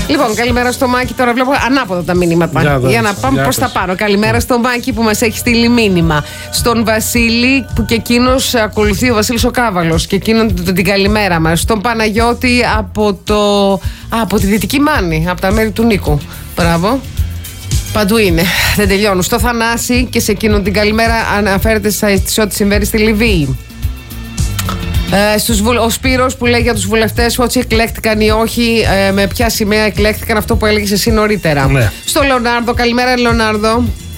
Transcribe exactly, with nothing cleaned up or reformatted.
Λοιπόν, καλημέρα στο Μάκη. Τώρα βλέπω ανάποδα τα μηνύματα. Για, για να πάμε προς τα πάνω. Καλημέρα στο Μάκη που μας έχει στείλει μήνυμα. Στον Βασίλη που και εκείνος ακολουθεί, ο Βασίλης ο Κάβαλος, και εκείνον την καλημέρα μας. Στον Παναγιώτη από, το, από τη Δυτική Μάνη, από τα μέρη του Νίκου. Μπράβο. Παντού είναι. Δεν τελειώνουν. Στο Θανάση και σε εκείνον την καλημέρα αναφέρεται σε ό,τι συμβαίνει στη Λιβύη. Ε, στους, ο Σπύρος που λέει για τους βουλευτές ότι εκλέχτηκαν ή όχι, ε, με ποια σημαία εκλέχτηκαν, αυτό που έλεγες εσύ νωρίτερα. Ναι. Στο Λεωνάρδο, καλημέρα Λεωνάρδο.